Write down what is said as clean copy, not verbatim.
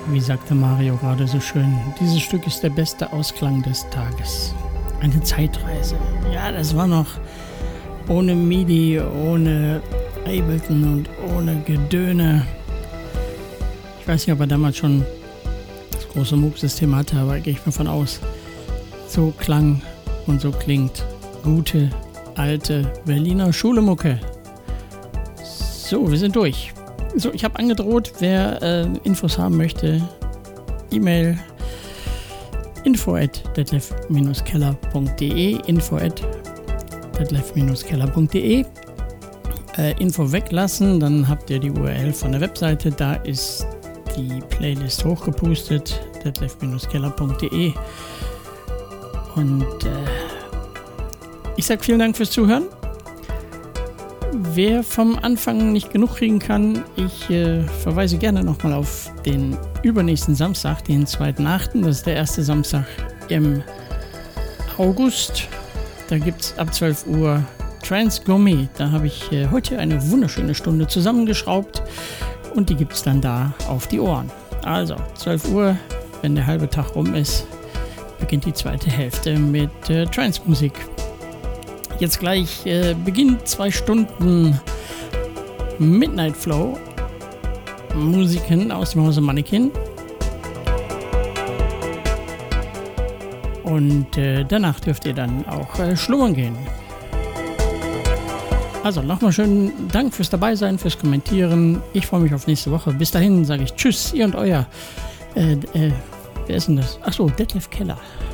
Wie sagte Mario gerade so schön, dieses Stück ist der beste Ausklang des Tages. Eine Zeitreise. Ja, das war noch ohne MIDI, ohne Ableton und ohne Gedöne. Ich weiß nicht, ob er damals schon das große Moog-System hatte, aber gehe ich mal von aus. So klang und so klingt gute, alte Berliner Schulemucke. So, wir sind durch. So, ich habe angedroht, wer Infos haben möchte, E-Mail info@detlef-keller.de info@detlef-keller.de Info weglassen, dann habt ihr die URL von der Webseite, da ist die Playlist hochgepustet, detlef-keller.de und ich sage vielen Dank fürs Zuhören. Wer vom Anfang nicht genug kriegen kann, ich verweise gerne nochmal auf den übernächsten Samstag, den 2.8., das ist der erste Samstag im August. Da gibt es ab 12 Uhr Trance Gourmet. Da habe ich heute eine wunderschöne Stunde zusammengeschraubt und die gibt es dann da auf die Ohren. Also 12 Uhr, wenn der halbe Tag rum ist, beginnt die zweite Hälfte mit Trance-Musik. Jetzt gleich beginnt 2 Stunden Midnight Flow, Musiken aus dem Hause Mannequin. Und danach dürft ihr dann auch schlummern gehen. Also nochmal schönen Dank fürs Dabeisein, fürs Kommentieren. Ich freue mich auf nächste Woche. Bis dahin sage ich Tschüss, ihr und euer. Wer ist denn das? Achso, Detlef Keller.